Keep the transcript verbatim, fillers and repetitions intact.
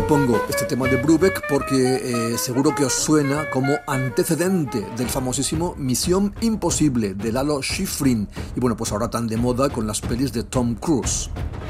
pongo este tema de Brubeck porque eh, seguro que os suena como antecedente del famosísimo Misión Imposible de Lalo Schifrin, y bueno, pues ahora tan de moda con las pelis de Tom Cruise.